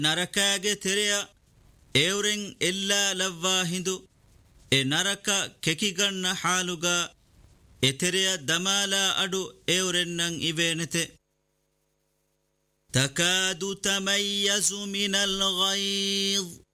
ನರಕಾಗೆ ತೆರೆಯ ಏವ್ರೆಂ ಎಲ್ಲ ಲವ್ವಾ ಹಿಂದು ಎ ನರಕ ಕೆಕಿಗಣ್ಣ ಹಾಲುಗ ಎತೆರೆಯ ದಮಾಲ ಅಡು ಏವ್ರೆನ್ನಂ ಇವೇನೆತೆ ತಕಾದು ತಮಯ್ಯಜು ಮಿನಲ್ ಗೈಜ್